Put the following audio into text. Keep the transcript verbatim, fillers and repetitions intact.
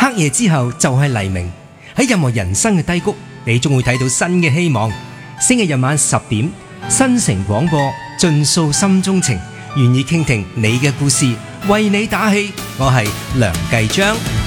黑夜之後就係黎明，喺任何人生嘅低谷，你終會睇到新嘅希望。星期日晚十點，新城廣播，盡訴心中情，願意傾聽你嘅故事，為你打氣。我係梁繼章。